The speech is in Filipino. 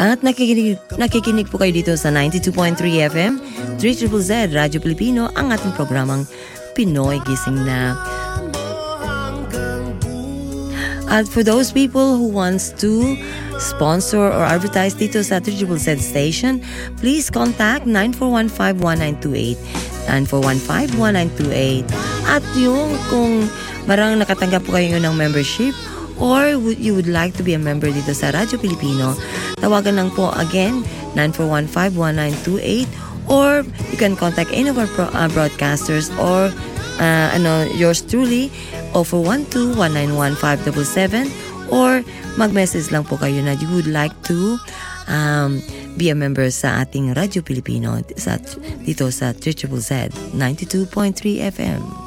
At nakikinig po kayo dito sa 92.3 FM, 3ZZZ, Radyo Pilipino, ang ating programang Pinoy Gising Na. At for those people who wants to sponsor or advertise dito sa 3ZZZ station, please contact 9415-1928, 9415-1928. At yung kung marang nakatanggap po kayo ng membership or you would like to be a member dito sa Radyo Pilipino, tawagan lang po again 9415-1928, or you can contact any of our broadcasters or yours truly 0412-191-577, or mag-message lang po kayo na you would like to be a member sa ating Radyo Pilipino dito sa 3ZZZ 92.3 FM.